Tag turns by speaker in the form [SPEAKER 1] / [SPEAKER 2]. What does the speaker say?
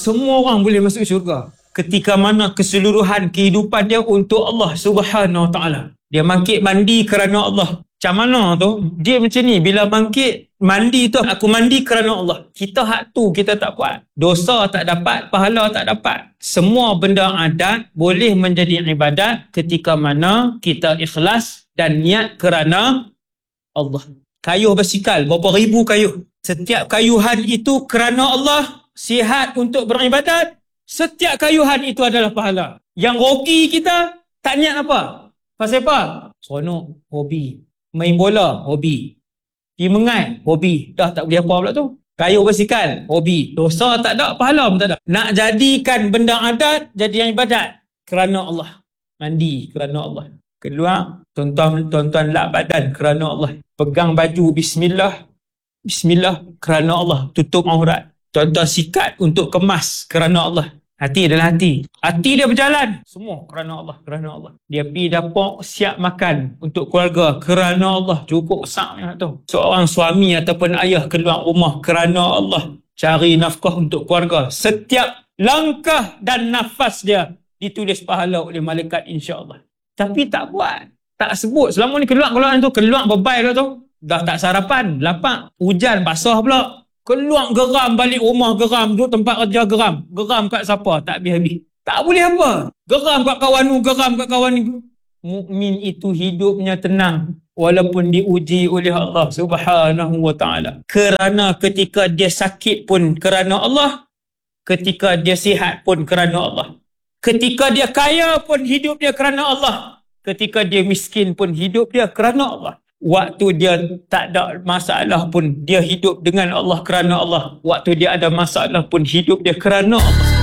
[SPEAKER 1] semua orang boleh masuk syurga. Ketika mana keseluruhan kehidupan dia untuk Allah Subhanahu Wa Taala. Dia bangkit mandi kerana Allah. Macam mana tu? Dia macam ni. Bila bangkit mandi tu, aku mandi kerana Allah. Kita hak tu kita tak buat. Dosa tak dapat, pahala tak dapat. Semua benda adat boleh menjadi ibadat ketika mana kita ikhlas dan niat kerana Allah. Kayuh basikal, berapa ribu kayuh. Setiap kayuhan itu kerana Allah. Sihat untuk beribadat. Setiap kayuhan itu adalah pahala. Yang rugi kita tak niat apa? Pasal apa? Seronok, hobi. Main bola, hobi. Pergi mengai, hobi. Dah tak boleh apa pula tu. Kayuh basikal, hobi. Dosa tak ada, pahala pun tak ada. Nak jadikan benda adat jadi yang ibadat kerana Allah. Mandi kerana Allah. Keluar, tuan-tuan lap badan kerana Allah. Pegang baju, bismillah. Bismillah kerana Allah. Tutup aurat. Tuan-tuan sikat untuk kemas kerana Allah. Hati adalah hati. Hati dia berjalan. Semua kerana Allah. Kerana Allah. Dia pergi dapur siap makan untuk keluarga. Kerana Allah. Cukup besarnya tu. Seorang suami ataupun ayah keluar rumah kerana Allah. Cari nafkah untuk keluarga. Setiap langkah dan nafas dia ditulis pahala oleh malaikat insya-Allah. Tapi tak buat. Tak sebut. Selama ni keluar tu. Keluar bebai tu. Dah tak sarapan. Lapar. Hujan basah pula. Keluar geram balik rumah, geram tu tempat kerja geram. Geram kat siapa? Tak habis-habis. Tak boleh apa. Geram kat kawan tu, geram kat kawan ni. Mukmin itu hidupnya tenang walaupun diuji oleh Allah Subhanahu Wa Taala. Kerana ketika dia sakit pun kerana Allah, ketika dia sihat pun kerana Allah. Ketika dia kaya pun hidup dia kerana Allah. Ketika dia miskin pun hidup dia kerana Allah. Waktu dia tak ada masalah pun dia hidup dengan Allah kerana Allah. Waktu dia ada masalah pun hidup dia kerana Allah.